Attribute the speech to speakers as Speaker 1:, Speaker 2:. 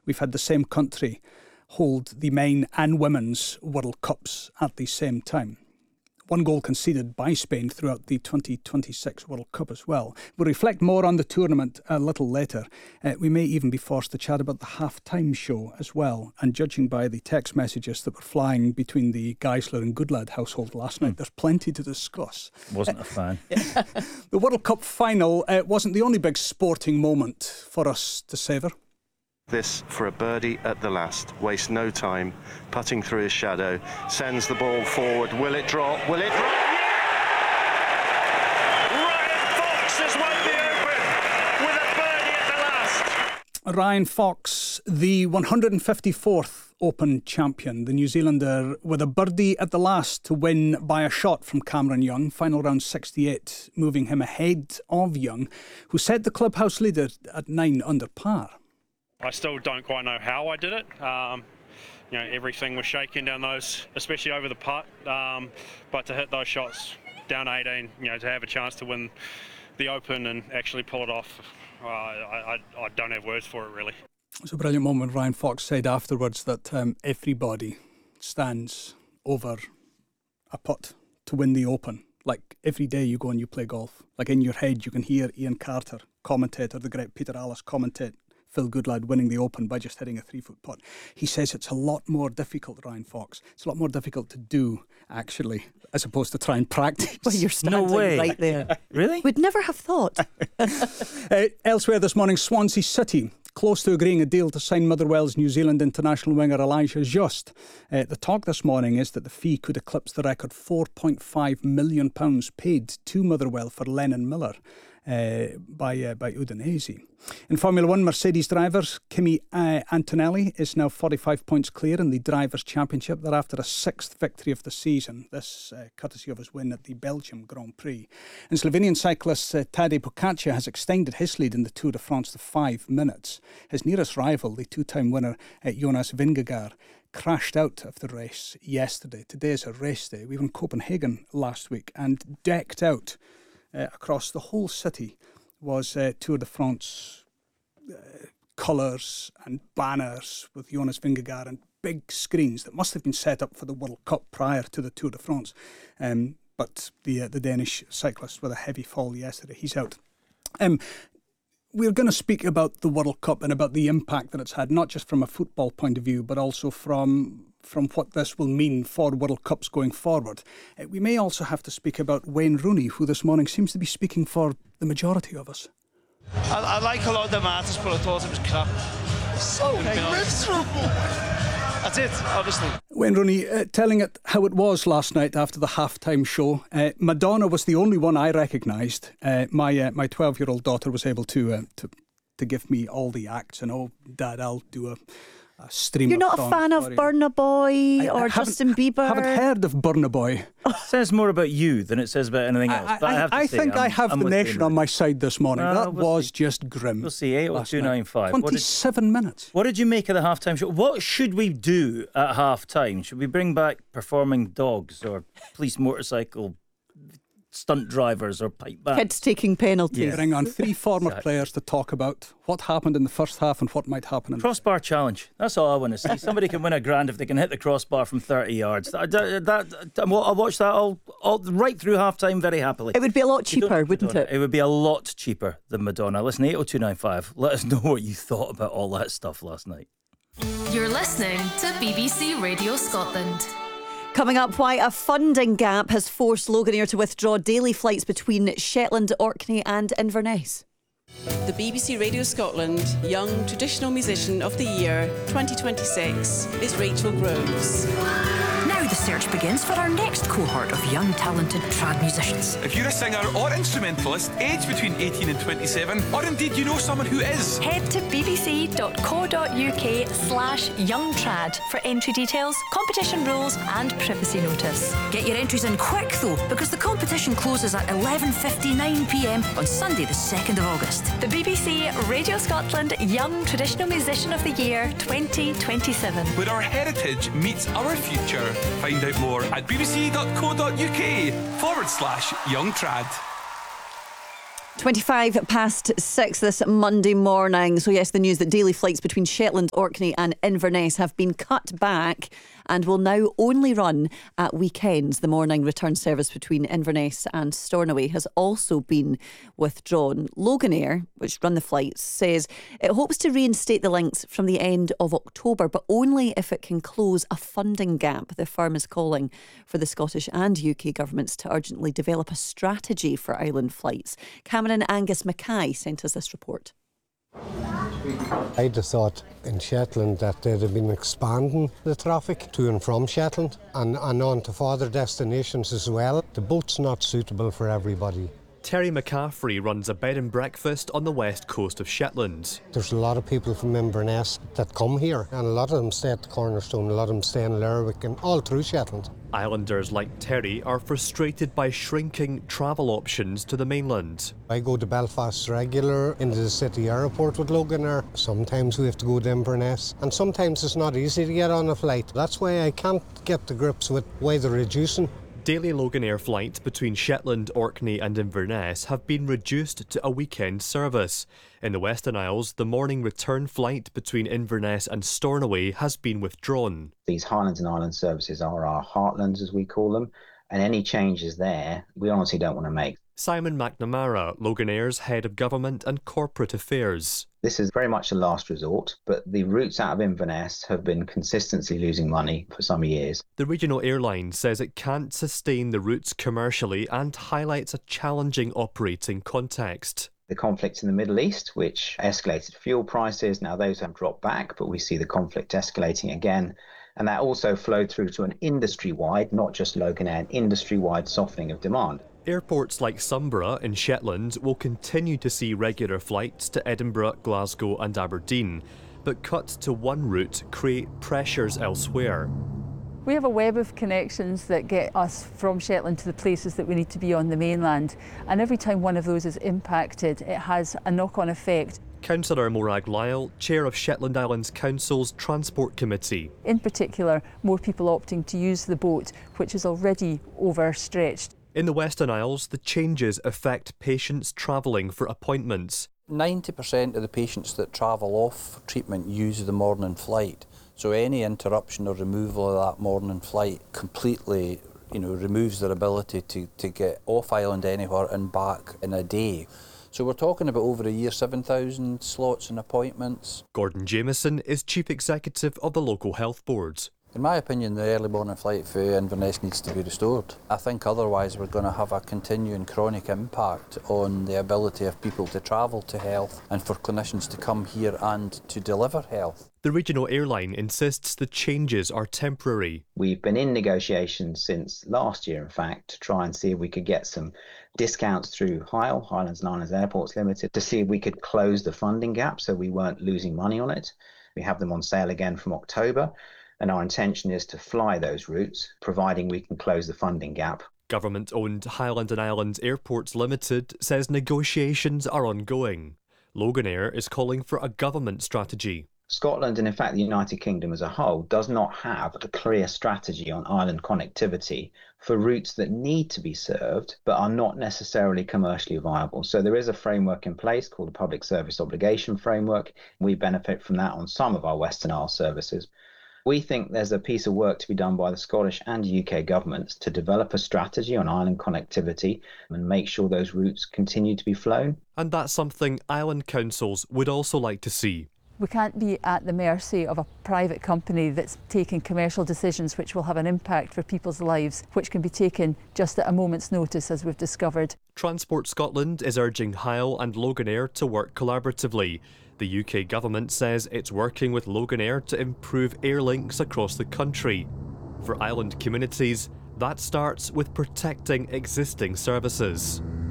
Speaker 1: we've had the same country hold the men and women's World Cups at the same time. One goal conceded by Spain throughout the 2026 World Cup as well. We'll reflect more on the tournament a little later. We may even be forced to chat about the half-time show as well. And judging by the text messages that were flying between the Geisler and Goodlad household last night, there's plenty to discuss.
Speaker 2: Wasn't a fan.
Speaker 1: The World Cup final wasn't the only big sporting moment for us to savour.
Speaker 3: This for a birdie at the last. Waste no time. Putting through his shadow. Sends the ball forward. Will it drop? Will it drop? Yeah! Ryan Fox has won the Open with a birdie at the last.
Speaker 1: Ryan Fox, the 154th Open champion, the New Zealander, with a birdie at the last to win by a shot from Cameron Young. Final round 68, moving him ahead of Young, who set the clubhouse leader at 9 under par.
Speaker 4: I still don't quite know how I did it. Everything was shaking down those, especially over the putt. But to hit those shots down 18, to have a chance to win the Open and actually pull it off, I don't have words for it, really.
Speaker 1: It was a brilliant moment. Ryan Fox said afterwards that everybody stands over a putt to win the Open. Like every day you go and you play golf. Like in your head you can hear Ian Carter, commentator, the great Peter Allis, commentate Phil Goodlad winning the Open by just hitting a 3-foot putt. He says it's a lot more difficult, Ryan Fox. It's a lot more difficult to do, actually, as opposed to try and practice.
Speaker 5: Well, you're standing right there.
Speaker 2: Really?
Speaker 5: We'd never have thought.
Speaker 1: Elsewhere this morning, Swansea City, close to agreeing a deal to sign Motherwell's New Zealand international winger Elijah Just. The talk this morning is that the fee could eclipse the record £4.5 million paid to Motherwell for Lennon Miller by Udinese. In Formula 1, Mercedes drivers Kimi Antonelli is now 45 points clear in the Drivers' Championship. They're after a 6th victory of the season, this courtesy of his win at the Belgium Grand Prix. And Slovenian cyclist Tadej Pogačar has extended his lead in the Tour de France to 5 minutes. His nearest rival, the two-time winner Jonas Vingegaard, crashed out of the race yesterday. Today is a race day. We were in Copenhagen last week, and decked out across the whole city was Tour de France colours and banners with Jonas Vingegaard and big screens that must have been set up for the World Cup prior to the Tour de France. But the Danish cyclist with a heavy fall yesterday, he's out. We're going to speak about the World Cup and about the impact that it's had, not just from a football point of view, but also from what this will mean for World Cups going forward. We may also have to speak about Wayne Rooney, who this morning seems to be speaking for the majority of us.
Speaker 6: I like a lot of the matches, but I thought it was crap.
Speaker 7: So miserable.
Speaker 6: That's it, honestly.
Speaker 1: Wayne Rooney telling it how it was last night after the halftime show. Madonna was the only one I recognised. My 12-year-old daughter was able to give me all the acts, and Dad, I'll do a stream.
Speaker 5: You're not
Speaker 1: of
Speaker 5: a fan of
Speaker 1: Sorry.
Speaker 5: Burna Boy or Justin Bieber?
Speaker 1: I haven't heard of Burna Boy.
Speaker 2: It says more about you than it says about anything else. But
Speaker 1: I think I have the nation on my side this morning. That was just grim.
Speaker 2: We'll see. 80295.
Speaker 1: 27 minutes.
Speaker 2: What did you make of the halftime show? What should we do at halftime? Should we bring back performing dogs or police motorcycle stunt drivers or pipe bands?
Speaker 5: Kids taking penalties.
Speaker 1: Bring on 3 former players to talk about what happened in the first half and what might happen in
Speaker 2: crossbar challenge. That's all I want to see. Somebody can win a grand if they can hit the crossbar from 30 yards. I'll watch that all right through half-time very happily.
Speaker 5: It would be a lot cheaper, wouldn't it?
Speaker 2: It would be a lot cheaper than Madonna. Listen, 80295. Let us know what you thought about all that stuff last night.
Speaker 8: You're listening to BBC Radio Scotland.
Speaker 5: Coming up, why a funding gap has forced Loganair to withdraw daily flights between Shetland, Orkney and Inverness.
Speaker 9: The BBC Radio Scotland Young Traditional Musician of the Year 2026 is Rachel Groves.
Speaker 10: Now the search begins for our next cohort of young talented trad musicians.
Speaker 11: If you're a singer or instrumentalist aged between 18 and 27, or indeed you know someone who is,
Speaker 10: head to bbc.co.uk/youngtrad for entry details, competition rules and privacy notice. Get your entries in quick though, because the competition closes at 11:59pm on Sunday the 2nd of August.
Speaker 8: The BBC Radio Scotland Young Traditional Musician of the Year 2027.
Speaker 11: where our heritage meets our future. Find out more at bbc.co.uk/youngtrad.
Speaker 5: 6:25 this Monday morning. So yes, the news that daily flights between Shetland, Orkney and Inverness have been cut back and will now only run at weekends. The morning return service between Inverness and Stornoway has also been withdrawn. Loganair, which run the flights, says it hopes to reinstate the links from the end of October, but only if it can close a funding gap. The firm is calling for the Scottish and UK governments to urgently develop a strategy for island flights. Cameron Angus Mackay sent us this report.
Speaker 12: I just thought in Shetland that they'd have been expanding the traffic to and from Shetland and on to further destinations as well. The boat's not suitable for everybody.
Speaker 13: Terry McCaffrey runs a bed and breakfast on the west coast of Shetland.
Speaker 12: There's a lot of people from Inverness that come here, and a lot of them stay at the Cornerstone, a lot of them stay in Lerwick and all through Shetland.
Speaker 13: Islanders like Terry are frustrated by shrinking travel options to the mainland.
Speaker 12: I go to Belfast regular, into the city airport with Loganair. Sometimes we have to go to Inverness, and sometimes it's not easy to get on a flight. That's why I can't get to grips with why they're reducing.
Speaker 13: Daily Loganair flights between Shetland, Orkney and Inverness have been reduced to a weekend service. In the Western Isles, the morning return flight between Inverness and Stornoway has been withdrawn.
Speaker 14: These Highlands and Islands services are our heartlands, as we call them, and any changes there, we honestly don't want to make.
Speaker 13: Simon McNamara, Loganair's Head of Government and Corporate Affairs.
Speaker 14: This is very much a last resort, but the routes out of Inverness have been consistently losing money for some years.
Speaker 13: The regional airline says it can't sustain the routes commercially and highlights a challenging operating context.
Speaker 14: The conflict in the Middle East, which escalated fuel prices, now those have dropped back, but we see the conflict escalating again. And that also flowed through to an industry-wide, not just Loganair, an industry-wide softening of demand.
Speaker 13: Airports like Sunborough in Shetland will continue to see regular flights to Edinburgh, Glasgow and Aberdeen, but cuts to one route create pressures elsewhere.
Speaker 15: We have a web of connections that get us from Shetland to the places that we need to be on the mainland, and every time one of those is impacted, it has a knock-on effect.
Speaker 13: Councillor Morag Lyle, Chair of Shetland Islands Council's Transport Committee.
Speaker 15: In particular, more people opting to use the boat, which is already overstretched.
Speaker 13: In the Western Isles, the changes affect patients travelling for appointments.
Speaker 16: 90% of the patients that travel off for treatment use the morning flight. So any interruption or removal of that morning flight completely, removes their ability to get off island anywhere and back in a day. So we're talking about over a year, 7,000 slots and appointments.
Speaker 13: Gordon Jamieson is Chief Executive of the local health board.
Speaker 16: In my opinion, the early morning flight for Inverness needs to be restored. I think otherwise we're going to have a continuing chronic impact on the ability of people to travel to health and for clinicians to come here and to deliver health.
Speaker 13: The regional airline insists the changes are temporary.
Speaker 14: We've been in negotiations since last year, in fact, to try and see if we could get some discounts through HIAL, Highlands and Islands Airports Limited, to see if we could close the funding gap so we weren't losing money on it. We have them on sale again from October. And our intention is to fly those routes, providing we can close the funding gap.
Speaker 13: Government-owned Highland and Islands Airports Limited says negotiations are ongoing. Loganair is calling for a government strategy.
Speaker 14: Scotland, and in fact the United Kingdom as a whole, does not have a clear strategy on island connectivity for routes that need to be served but are not necessarily commercially viable. So there is a framework in place called the Public Service Obligation Framework. We benefit from that on some of our Western Isles services. We think there's a piece of work to be done by the Scottish and UK governments to develop a strategy on island connectivity and make sure those routes continue to be flown.
Speaker 13: And that's something island councils would also like to see.
Speaker 15: We can't be at the mercy of a private company that's taking commercial decisions which will have an impact for people's lives, which can be taken just at a moment's notice, as we've discovered.
Speaker 13: Transport Scotland is urging HIAL and Loganair to work collaboratively. The UK government says it's working with Loganair to improve air links across the country. For island communities, that starts with protecting existing services.